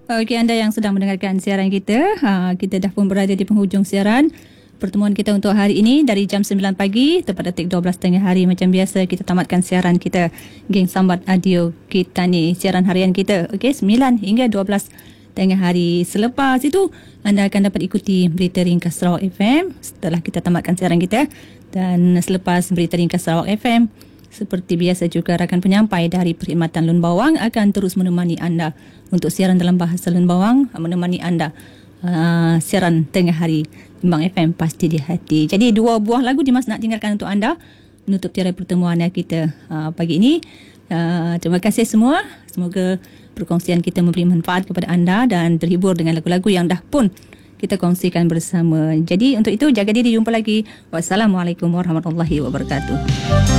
Okey, anda yang sedang mendengarkan siaran kita, kita dah pun berada di penghujung siaran. Pertemuan kita untuk hari ini dari jam 9 pagi tepat detik 12 tengah hari. Macam biasa kita tamatkan siaran kita, geng Sambat Audio kita ni, siaran harian kita. Okey, 9 hingga 12 tengah hari. Selepas itu anda akan dapat ikuti berita ringkas Sarawak FM setelah kita tamatkan siaran kita. Dan selepas berita ringkas Sarawak FM, seperti biasa juga rakan penyampai dari Perkhidmatan Lun Bawang akan terus menemani anda untuk siaran dalam bahasa Lun Bawang, menemani anda siaran tengah hari Bimbang FM Pasti di Hati. Jadi 2 buah lagu Dimas nak tinggalkan untuk anda menutup tirai pertemuan kita pagi ini. Terima kasih semua. Semoga perkongsian kita memberi manfaat kepada anda dan terhibur dengan lagu-lagu yang dah pun kita kongsikan bersama. Jadi untuk itu jaga diri, jumpa lagi. Wassalamualaikum warahmatullahi wabarakatuh.